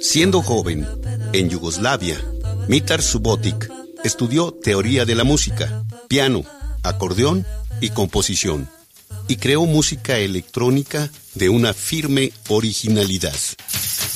Siendo joven, en Yugoslavia, Mitar Subotic estudió teoría de la música, piano, acordeón y composición, y creó música electrónica de una firme originalidad.